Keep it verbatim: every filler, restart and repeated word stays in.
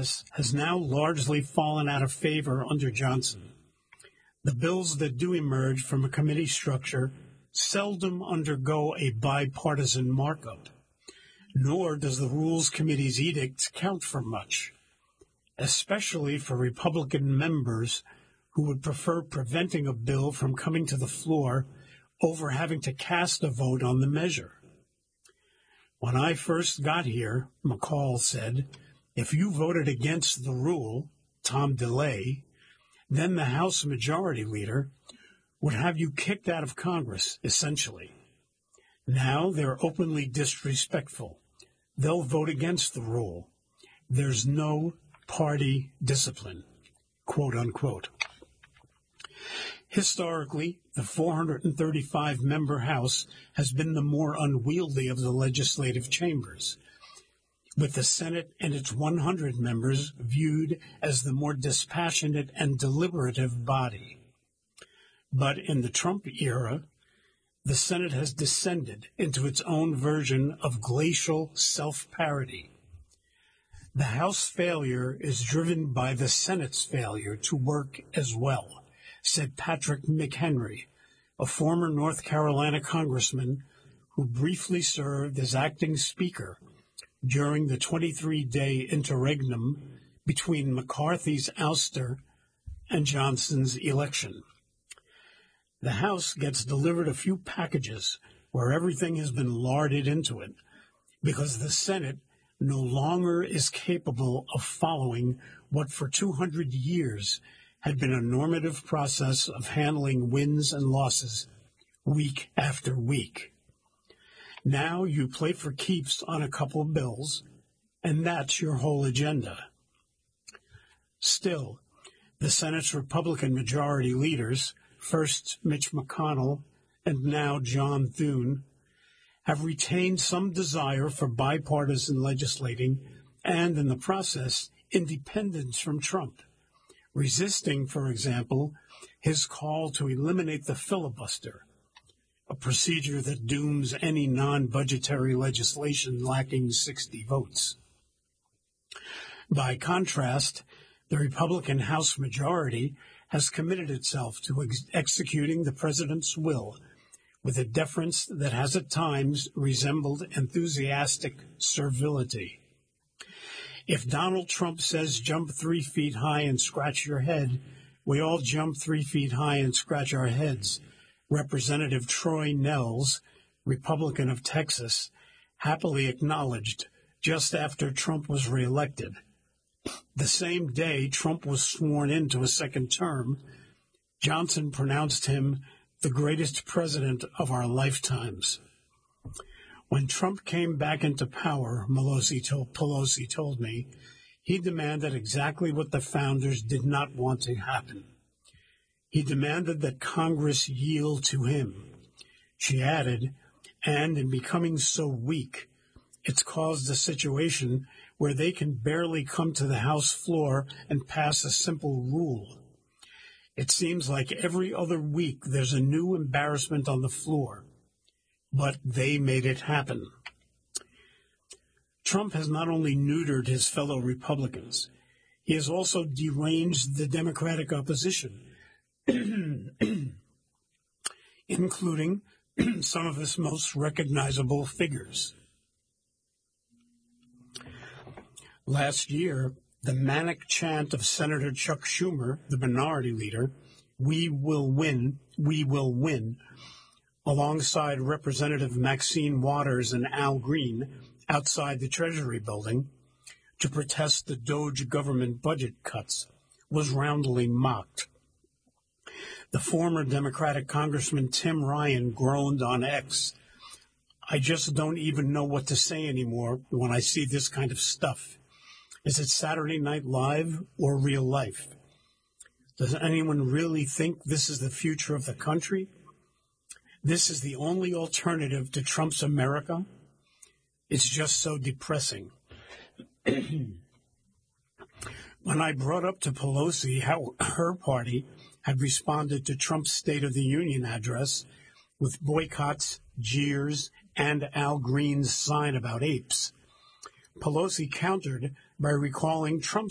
process has now largely fallen out of favor under Johnson. The bills that do emerge from a committee structure seldom undergo a bipartisan markup, nor does the Rules Committee's edicts count for much, especially for Republican members who would prefer preventing a bill from coming to the floor over having to cast a vote on the measure. When I first got here, McCall said, if you voted against the rule, Tom DeLay, then the House Majority Leader would have you kicked out of Congress, essentially. Now they're openly disrespectful. They'll vote against the rule. There's no party discipline, quote unquote. Historically, the four hundred thirty-five member House has been the more unwieldy of the legislative chambers, with the Senate and its one hundred members viewed as the more dispassionate and deliberative body. But in the Trump era, the Senate has descended into its own version of glacial self-parody. The House failure is driven by the Senate's failure to work as well, said Patrick McHenry, a former North Carolina congressman who briefly served as acting speaker during the twenty-three day interregnum between McCarthy's ouster and Johnson's election. The House gets delivered a few packages where everything has been larded into it because the Senate no longer is capable of following what for two hundred years had been a normative process of handling wins and losses week after week. Now you play for keeps on a couple of bills, and that's your whole agenda. Still, the Senate's Republican majority leaders, first Mitch McConnell and now John Thune, have retained some desire for bipartisan legislating and, in the process, independence from Trump, resisting, for example, his call to eliminate the filibuster, a procedure that dooms any non-budgetary legislation lacking sixty votes. By contrast, the Republican House majority has committed itself to ex- executing the president's will with a deference that has at times resembled enthusiastic servility. If Donald Trump says jump three feet high and scratch your head, we all jump three feet high and scratch our heads, Representative Troy Nehls, Republican of Texas, happily acknowledged just after Trump was reelected. The same day Trump was sworn into a second term, Johnson pronounced him the greatest president of our lifetimes. When Trump came back into power, Pelosi told, Pelosi told me, he demanded exactly what the founders did not want to happen. He demanded that Congress yield to him. She added, and in becoming so weak, it's caused a situation where they can barely come to the House floor and pass a simple rule. It seems like every other week there's a new embarrassment on the floor. But they made it happen. Trump has not only neutered his fellow Republicans, he has also deranged the Democratic opposition, including some of his most recognizable figures. Last year, the manic chant of Senator Chuck Schumer, the minority leader, "We will win, we will win," alongside Representative Maxine Waters and Al Green outside the Treasury building to protest the Doge government budget cuts, was roundly mocked. The former Democratic Congressman Tim Ryan groaned on X, "I just don't even know what to say anymore when I see this kind of stuff. Is it Saturday Night Live or real life? Does anyone really think this is the future of the country? This is the only alternative to Trump's America? It's just so depressing." When I brought up to Pelosi how her party had responded to Trump's State of the Union address with boycotts, jeers, and Al Green's sign about apes, Pelosi countered by recalling Trump's